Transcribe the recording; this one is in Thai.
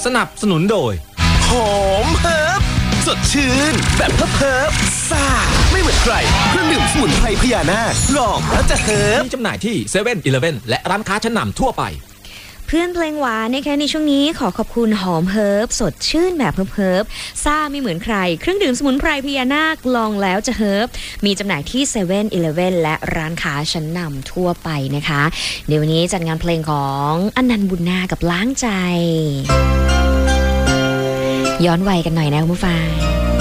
สนับสนุนโดยหอมเฮิร์บสดชื่นแบบเฮิร์บซ่าไม่เหมือนใครเครื่องดื่มสมุนไพรพญานาคลองแล้วจะเฮิร์บมีจำหน่ายที่เซเว่นอีเลฟเว่นและร้านค้าชั้นนำทั่วไปเพื่อนเพลงหวานนะคะในช่วงนี้ขอขอบคุณหอมเฮิร์บสดชื่นแบบเฮิร์บซ่าไม่เหมือนใครเครื่องดื่มสมุนไพรพญานาคลองแล้วจะเฮิร์บมีจำหน่ายที่เซเว่นอีเลฟเว่นและร้านค้าชั้นนำทั่วไปนะคะเดี๋ยววันนี้จัดงานเพลงของอนันต์บุญนากับล้างใจย้อนวัยกันหน่อยนะคุณผู้ฟัง